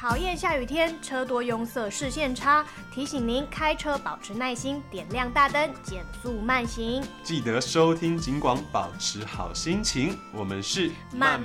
讨厌下雨天，车多拥塞，视线差，提醒您开车保持耐心，点亮大灯，减速慢行。 记得收听警广，保持好心情。我们是慢